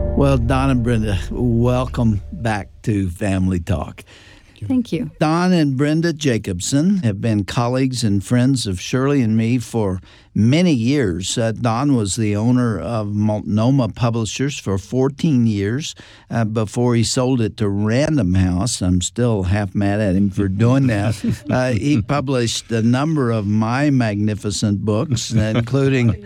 Well, Don and Brenda, welcome back to Family Talk. Thank you. Don and Brenda Jacobson have been colleagues and friends of Shirley and me for many years. Don was the owner of Multnomah Publishers for 14 years before he sold it to Random House. I'm still half mad at him for doing that. He published a number of my magnificent books, including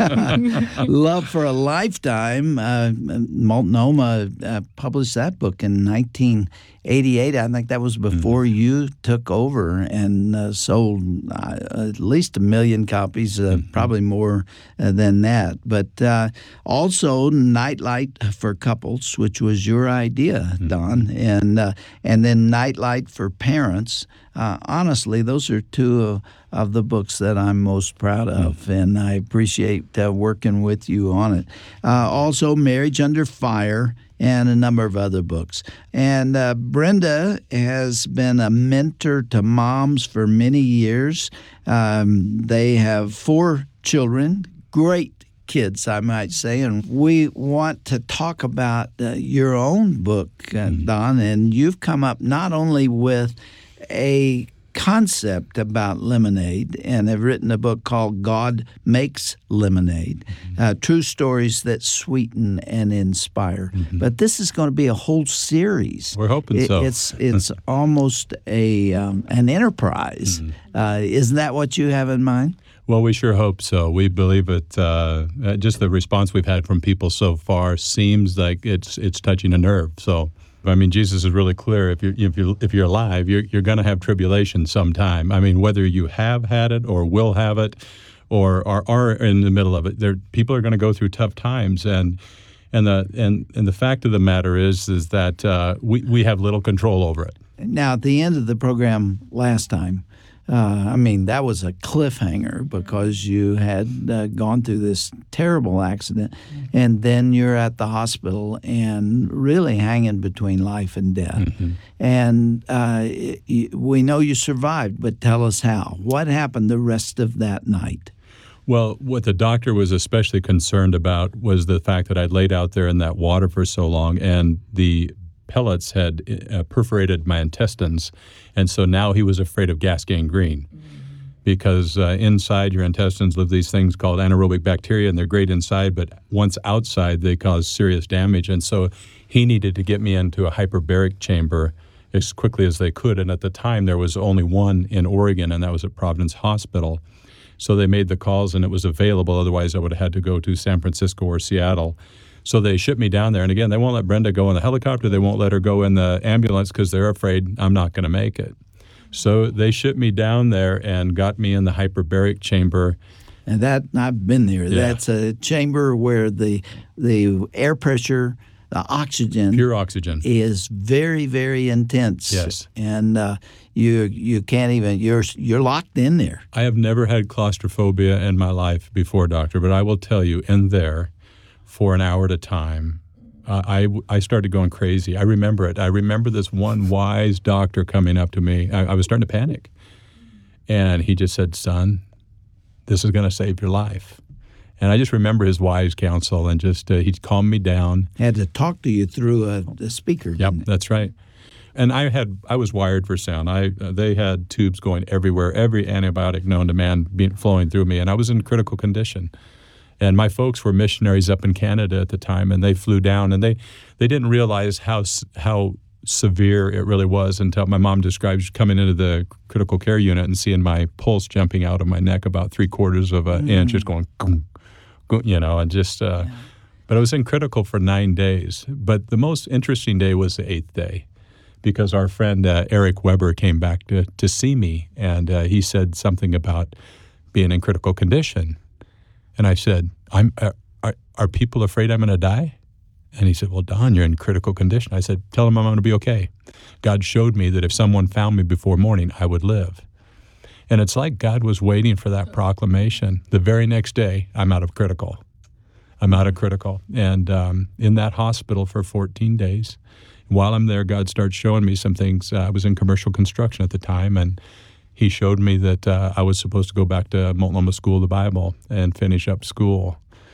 Love for a Lifetime. Multnomah published that book in 1988. I think that was before you took over, and sold at least 1 million copies, probably more than that. But also Nightlight for Couples, which was your idea, Don, and then Nightlight for Parents. Honestly, those are two of the books that I'm most proud of, and I appreciate working with you on it. Also, Marriage Under Fire, and a number of other books. And Brenda has been a mentor to moms for many years. They have 4 children, great kids, I might say, and we want to talk about your own book, Don, and you've come up not only with a concept about lemonade and have written a book called God Makes Lemonade, true stories that sweeten and inspire. But this is going to be a whole series. We're hoping so. It's almost an enterprise. Isn't that what you have in mind? Well, we sure hope so. We believe it. Just the response we've had from people so far seems like it's touching a nerve. So, I mean, Jesus is really clear. If you're alive, you're going to have tribulation sometime. I mean, whether you have had it or will have it, or are in the middle of it, people are going to go through tough times. And the fact of the matter is that we have little control over it. Now, at the end of the program last time, that was a cliffhanger because you had gone through this terrible accident, and then you're at the hospital and really hanging between life and death. And we know you survived, but tell us how. What happened the rest of that night? Well, what the doctor was especially concerned about was the fact that I'd laid out there in that water for so long, and the pellets had perforated my intestines, and so now he was afraid of gas gangrene because inside your intestines live these things called anaerobic bacteria, and they're great inside, but once outside they cause serious damage, and so he needed to get me into a hyperbaric chamber as quickly as they could, and at the time there was only one in Oregon, and that was at Providence Hospital. So they made the calls, and it was available. Otherwise, I would have had to go to San Francisco or Seattle. So they shipped me down there. And again, they won't let Brenda go in the helicopter. They won't let her go in the ambulance because they're afraid I'm not going to make it. So they shipped me down there and got me in the hyperbaric chamber. And that, I've been there. Yeah. That's a chamber where the air pressure, the oxygen, pure oxygen, is very, very intense. Yes. And you can't even, you're locked in there. I have never had claustrophobia in my life before, doctor, but I will tell you, in there, for an hour at a time, I started going crazy. I remember it. I remember this one wise doctor coming up to me. I was starting to panic. And he just said, "Son, this is going to save your life." And I just remember his wise counsel, and just he calmed me down. Had to talk to you through a speaker. Yep, that's right. And I was wired for sound. They had tubes going everywhere, every antibiotic known to man flowing through me, and I was in critical condition. And my folks were missionaries up in Canada at the time, and they flew down, and they didn't realize how severe it really was until my mom described coming into the critical care unit and seeing my pulse jumping out of my neck about 3/4 of an inch, just going, and just. But I was in critical for 9 days. But the most interesting day was the 8th day, because our friend Eric Weber came back to see me, and he said something about being in critical condition. And I said, are people afraid I'm going to die? And he said, "Well, Don, you're in critical condition." I said, "Tell them I'm going to be okay. God showed me that if someone found me before morning, I would live." And it's like God was waiting for that proclamation. The very next day, I'm out of critical. And in that hospital for 14 days, while I'm there, God starts showing me some things. I was in commercial construction at the time, and he showed me that I was supposed to go back to Multnomah School of the Bible and finish up school.